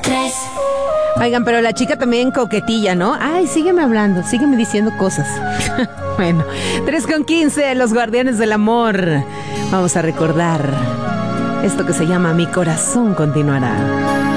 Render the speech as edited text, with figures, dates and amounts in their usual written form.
Oigan, pero la chica también coquetilla, ¿no? Ay, sígueme hablando, sígueme diciendo cosas. Bueno, 3:15, Los Guardianes del Amor. Vamos a recordar esto que se llama Mi Corazón Continuará.